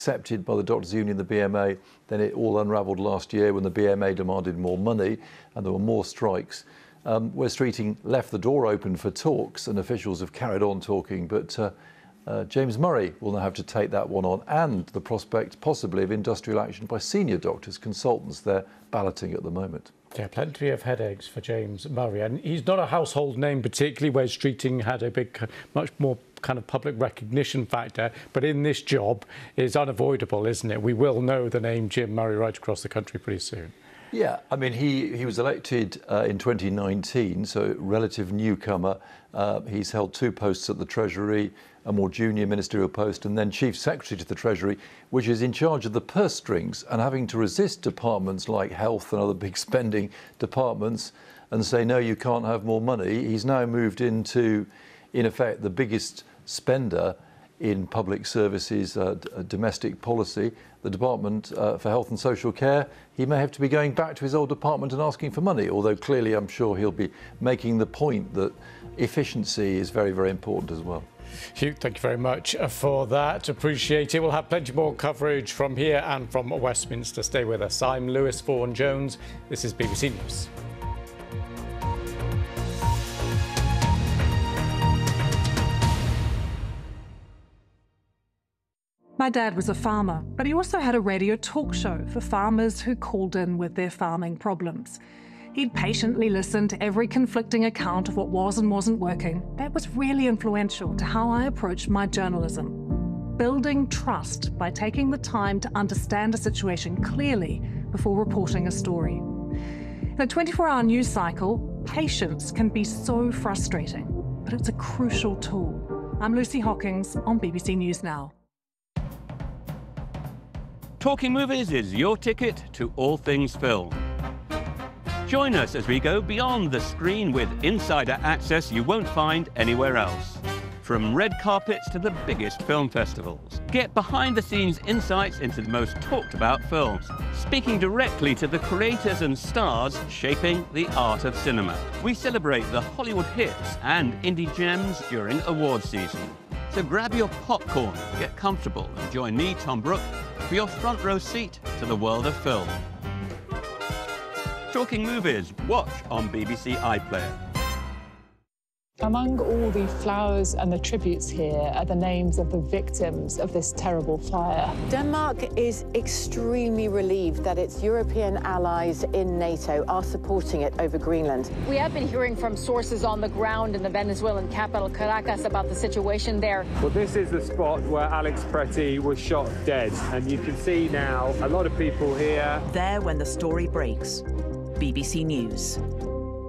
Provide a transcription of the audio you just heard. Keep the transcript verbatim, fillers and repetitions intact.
accepted by the Doctors' Union, the B M A. Then it all unravelled last year when the B M A demanded more money and there were more strikes. Um, Wes Streeting left the door open for talks and officials have carried on talking, but uh, uh, James Murray will now have to take that one on, and the prospect possibly of industrial action by senior doctors, consultants. They're balloting at the moment. Yeah, plenty of headaches for James Murray, and he's not a household name particularly, where Streeting had a big, much more kind of public recognition factor, but in this job is unavoidable, isn't it? We will know the name Jim Murray right across the country pretty soon. Yeah, I mean, he, he was elected uh, in twenty nineteen, so relative newcomer. Uh, he's held two posts at the Treasury, a more junior ministerial post, and then Chief Secretary to the Treasury, which is in charge of the purse strings and having to resist departments like health and other big spending departments and say, no, you can't have more money. He's now moved into, in effect, the biggest spender in public services, uh, domestic policy, the Department uh, for Health and Social Care. He may have to be going back to his old department and asking for money, although clearly I'm sure he'll be making the point that efficiency is very, very important as well. Hugh, thank you very much for that. Appreciate it. We'll have plenty more coverage from here and from Westminster. Stay with us. I'm Lewis Vaughan-Jones. This is B B C News. My dad was a farmer, but he also had a radio talk show for farmers who called in with their farming problems. He'd patiently listen to every conflicting account of what was and wasn't working. That was really influential to how I approached my journalism. Building trust by taking the time to understand a situation clearly before reporting a story. In a twenty-four hour news cycle, patience can be so frustrating, but it's a crucial tool. I'm Lucy Hawkins on B B C News Now. Talking Movies is your ticket to all things film. Join us as we go beyond the screen with insider access you won't find anywhere else. From red carpets to the biggest film festivals. Get behind-the-scenes insights into the most talked-about films, speaking directly to the creators and stars shaping the art of cinema. We celebrate the Hollywood hits and indie gems during award season. So grab your popcorn, get comfortable, and join me, Tom Brooke, for your front row seat to the world of film. Talking Movies, watch on B B C iPlayer. Among all the flowers and the tributes here are the names of the victims of this terrible fire. Denmark is extremely relieved that its European allies in NATO are supporting it over Greenland. We have been hearing from sources on the ground in the Venezuelan capital, Caracas, about the situation there. Well, this is the spot where Alex Pretty was shot dead, and you can see now a lot of people here. There when the story breaks. B B C News.